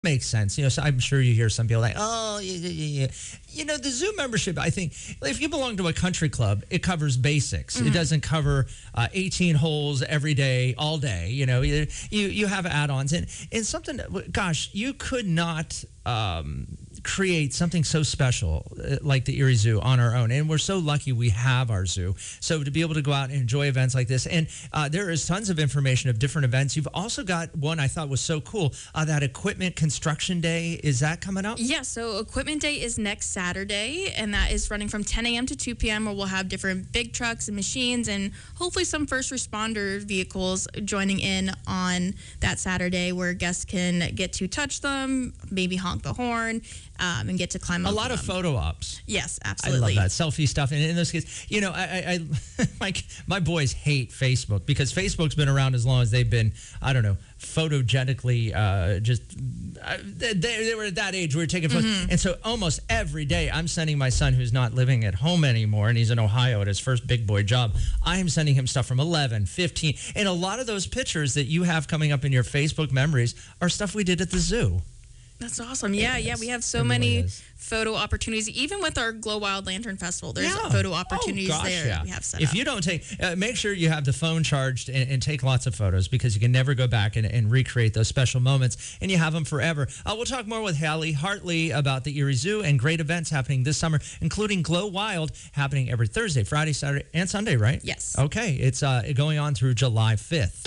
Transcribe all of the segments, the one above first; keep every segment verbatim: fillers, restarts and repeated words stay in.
Makes sense. You know, so I'm sure you hear some people like, oh, yeah, yeah, yeah. You know, the zoo membership, I think, if you belong to a country club, it covers basics. Mm-hmm. It doesn't cover uh, eighteen holes every day, all day. You know, you you, you have add-ons. And, and something, gosh, you could not um, create something so special like the Erie Zoo on our own. And we're so lucky we have our zoo. So to be able to go out and enjoy events like this. And uh, there is tons of information of different events. You've also got one I thought was so cool, uh, that equipment construction day. Is that coming up? Yeah, so equipment day is next Saturday, and that is running from ten a.m. to two p.m. where we'll have different big trucks and machines and hopefully some first responder vehicles joining in on that Saturday where guests can get to touch them, maybe honk the horn, um, and get to climb up. A lot of photo ops. Yes, absolutely. I love that. Selfie stuff. And in those cases, you know, I, I, I my, my boys hate Facebook because Facebook's been around as long as they've been, I don't know, photogenically uh, just, uh, they, they were at that age, we were taking photos. Mm-hmm. And so almost every day I'm sending my son who's not living at home anymore and he's in Ohio at his first big boy job. I am sending him stuff from eleven, fifteen. And a lot of those pictures that you have coming up in your Facebook memories are stuff we did at the zoo. That's awesome. Yeah, yeah. We have so many photo opportunities. Even with our Glow Wild Lantern Festival, there's yeah. photo opportunities oh, gosh, there yeah. that we have set If up. you don't take, uh, make sure you have the phone charged and, and take lots of photos because you can never go back and, and recreate those special moments, and you have them forever. Uh, we'll talk more with Hallie Hartley about the Erie Zoo and great events happening this summer, including Glow Wild happening every Thursday, Friday, Saturday, and Sunday, right? Yes. Okay. It's uh, going on through July fifth.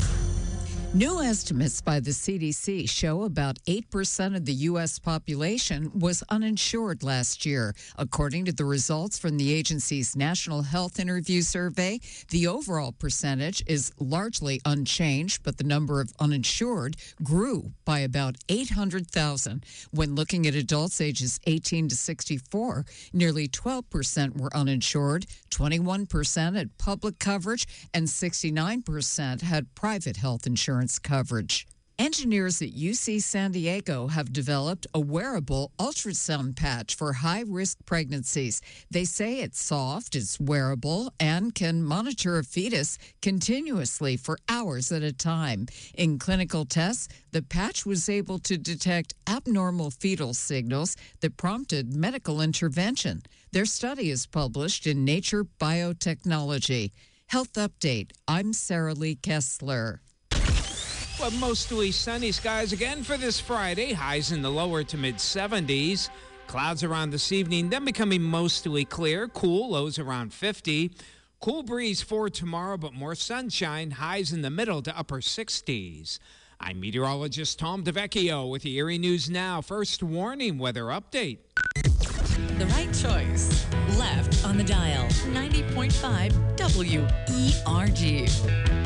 New estimates by the C D C show about eight percent of the U S population was uninsured last year. According to the results from the agency's National Health Interview Survey, the overall percentage is largely unchanged, but the number of uninsured grew by about eight hundred thousand. When looking at adults ages eighteen to sixty-four, nearly twelve percent were uninsured, twenty-one percent had public coverage, and sixty-nine percent had private health insurance coverage. Engineers at U C San Diego have developed a wearable ultrasound patch for high-risk pregnancies. They say it's soft, it's wearable, and can monitor a fetus continuously for hours at a time. In clinical tests, the patch was able to detect abnormal fetal signals that prompted medical intervention. Their study is published in Nature Biotechnology. Health Update. I'm Sarah Lee Kessler. Well, mostly sunny skies again for this Friday. Highs in the lower to mid seventies. Clouds around this evening, then becoming mostly clear. Cool, lows around fifty. Cool breeze for tomorrow, but more sunshine. Highs in the middle to upper sixties. I'm meteorologist Tom DeVecchio with the Erie News Now First Warning Weather Update. The right choice. Left on the dial. ninety point five W E R G.